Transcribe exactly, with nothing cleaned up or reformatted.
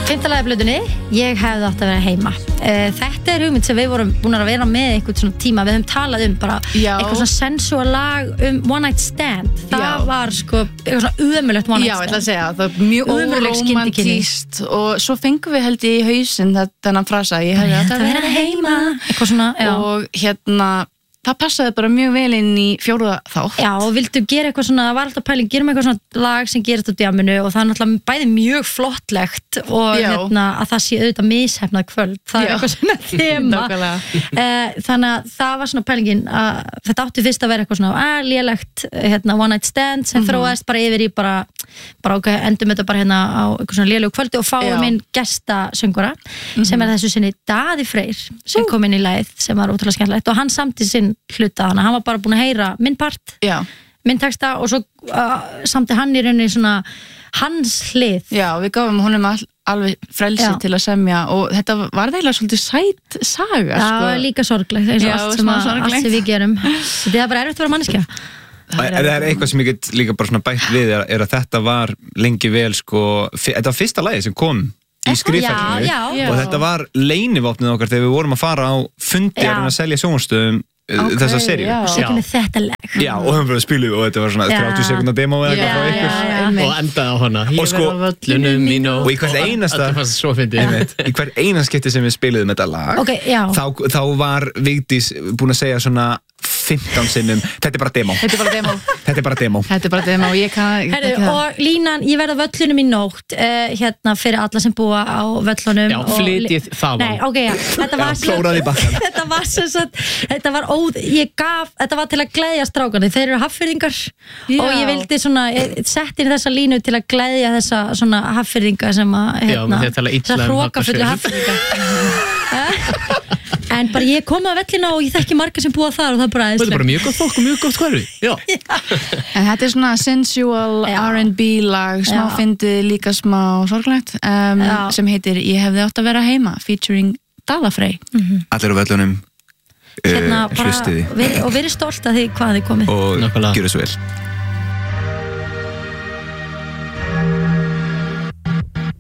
Fimmta lagi af plötunni, ég hefði átt að vera heima. Uh, þetta er hugmynd sem við vorum búin að vera með einhvern svona tíma, við höfum talað um bara Já. eitthvað svona sensual lag um One Night Stand. Það Já. var sko eitthvað svona ömurlegt One Night Stand. Já, ég ætla að segja, það er mjög Ömurleg skyndikynni. órómantískt og svo fengum við held í hausinn þennan frasa, ég hefði átt að vera heima. Eitthvað svona, já. Og hérna, það passaði bara mjög vel inn í fjórða þátt. Já, og vildu gera eitthvað svona, það var alltaf pæling, gerum eitthvað svona lag sem gerist á djaminu og það er náttúrulega bæði mjög flottlegt og Já. hérna, að það sé auðvitað mishefnað kvöld, það er Já. eitthvað svona þema. Nákvæmlega. Eh, þannig að það var svona pælingin að þetta átti fyrst að vera eitthvað svona að lélegt hérna, one night stand sem þróaðist bara yfir í bara, bara ok, endum þetta bara hérna á eitthvað svona lélegu kvöldi og fáum Já. inn gestasöngura sem er þessu sinni Daði Freyr sem kom inn í lagið sem var ótrúlega skemmtilegt og hann samti sinn hluta, þannig að hann var bara búin að heyra minn part, Já. minn texta og svo uh, samti hann í rauninni svona hans hlið. Já, við gáfum honum all, alveg frelsi Já. til að semja og þetta var eiginlega svolítið sæt saga, Já, sko. líka sorglegt, eins og Já, allt sem, smá að, sorglegt. allt sem við gerum. Þetta er bara erfitt að vera manneskja. Það er, er eitthvað sem ég get líka bara svona bætt við er, er að þetta var lengi vel sko, þetta var fyrsta lagi sem kom í skrifferðinu Já, já. og þetta var leinivopnið okkar þegar við vorum að fara á fundi Já. að selja sjónvarstöðum okay, þessa seríu. já. Og svo kemur þetta lag. Já, og höfum við að spilu og þetta var svona Já. þrjátíu sekúndna demo eða eitthvað frá ykkur. já. einmitt. Og endaði á hana Ég Og sko- verð á völlunum í nótt Og í hvert einasta Þetta fannst svo fyndið einmitt, í hvert einasta skipti sem við spiluðum þetta lag Ok, já. þá, þá var Vigdís búin að segja svona fimmtán sinnum, þetta er bara demo Þetta er bara demo. þetta er bara demo Þetta er bara demo og ég kann ég Herru, þekki það. og línan, ég verð á völlunum í nótt uh, hérna fyrir alla sem búa á völlunum Já, og- flytjið þaðan. Nei, ok, já, þetta var Já, klóraði í bakkann. þetta var sem sagt þetta var óð, ég gaf, þetta var til að gleðja strákandi, þeir eru haffyrðingar Já. og ég vildi svona, ég setti inn þessa línu til að gleðja þessa svona haffyrðinga sem að, Já, hérna, með því að tala illa um hrokafullu Hafnarfjörð. haffyrðinga en bara ég kom að vellina og ég þekki marga sem búa þar og það er bara Þetta er æðislegt. bara mjög gott fólk og mjög gott hverfi Já, En þetta er svona sensual Já. R and B lag, smá Já. fyndið, líka smá sorglegt um, Já. sem heitir Ég hefði átt að vera heima featuring Dala Frey. allir á völlunum Hérna uh, bara, hlustiði við, og verið stolt að því hvað þið komið og Nákvæmlega. gjöru svo vel